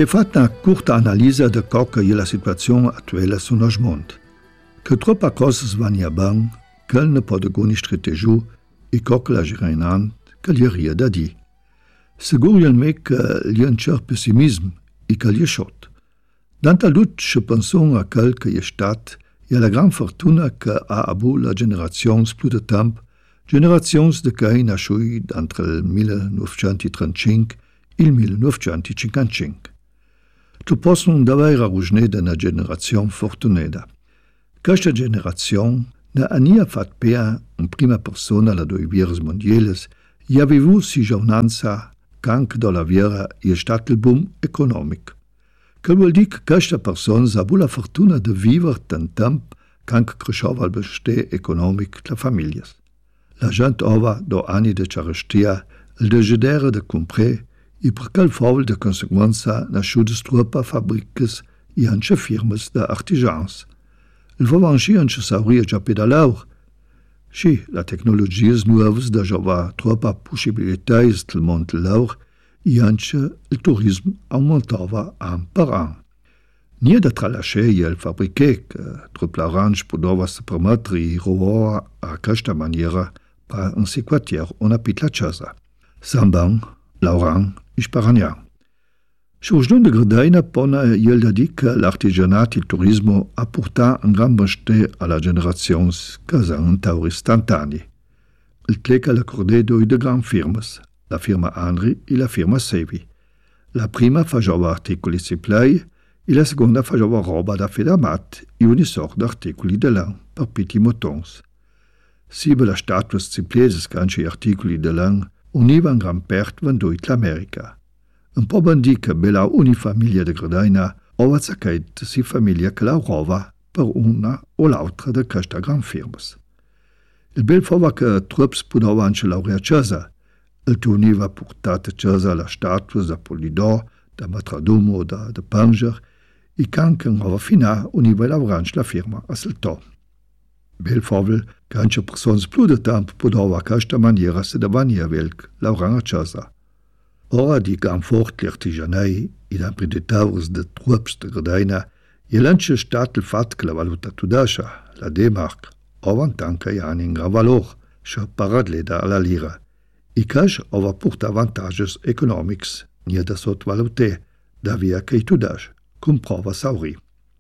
He fatto una corta analisi di qual è la situazione attuale sul nostro mondo. Che troppe cose vanno bene, che non può goni strategia e qual è la giranante che gli ria da dire. Sicuramente che gli è un certo pessimismo e che gli è shot. Dans l'autre, je pense à quel que è stato e alla gran fortuna che ha avuto la generazione più di tempo, generazioni di che nascui entre il 1935 e il 1955. Tu possono davvero raggiungere una generazione fortunata. Questa generazione ne ha nia fatto per in prima persona le due guerre mondiali e ha vivuto sicurezza che anche dalla vera è stato il boom economico. Che vuol dire che questa persona ha avuto la fortuna di vivere in tempo che anche cresceva il benessere economico delle famiglie. La gente aveva da anni di carestia il desiderio di comprare e per quel favore di conseguenza nasciuto troppe fabbriche e anche firme di artigians. Il vavanci anche sauria già pedalare. Sì, la tecnologia nuova da già troppe possibilità del mondo laur e anche il turismo aumentava an per an. Nie da tralasciare il fabbriche che troppo l'arrange poteva si permettere di rovare a questa maniera per un quartiere una piccola casa. Samban, Lauran e Sparagnan. Aujourd'hui de Gredaina pone il da dir che l'artigianato e il turismo ha portato un gran benessere alla generazione che sono istantanei. Il tlecca l'accordé due de gran firmes, la firma Henry e la firma Sevi. La prima faceva articoli supply e la seconda faceva roba da fedamat e ogni sorta di articoli de lin per pitti motons. Sibe la statua ciplese che anche articoli de lin univa un gran pert venduti l'America. Un po' bandì che bella ogni famiglia di Gredaina aveva zaccato si famiglia che lavorava per una o l'altra di queste gran firmes. Il bel fava che trupps poteva anche lavorare a casa. Il univa portato a casa la statua da Polidor, da Matradomo, da Panger e che anche aveva fino univa lavorare la firma a Selto. Bel favel che anche persone più di tempo poteva a questa maniera si davanti velk lavorare a casa. Ora di gran forti artigianei e imprenditori di trupps di Gredaina e l'anche stato il fatto che la valuta tudascia, la D-Mark, aveva anche un gran valore, cioè paragleda alla lira. E questo aveva portato vantaggi economici, nie da sottovalutare, da via che i tudasci comprava sauri.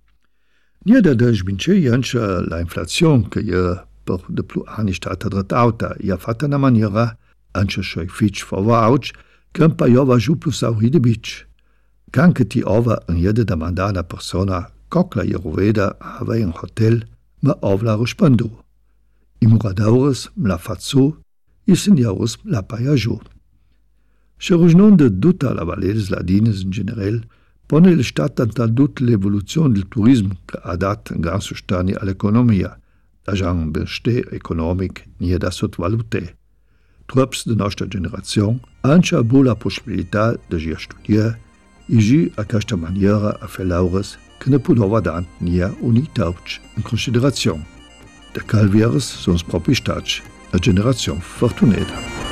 Nie da svincere anche la inflazione che per di più anni è stata trattata e ha fatto una maniera, anche se fitch fava oggi, che un paio giù più sauri di bici. Che anche ti aveva in jede domanda una persona coccla e roveda aveva un hotel, ma aveva risponduto. I muradores me la fatto e signores me la paia giù. Se ragionando di tutta la Valles Ladines in generale, pone il Stato in tutta l'evoluzione del turismo che ha dato un gran sostegno all'economia, da già un benessere economico nie da sottovalutare. Trupps de nostra generazione anche avuto la possibilità di studiare e a questa maniera a fare laures che ne poteva dare nie unitauci in considerazione. De calvieres sono proprio stati la generazione fortunata.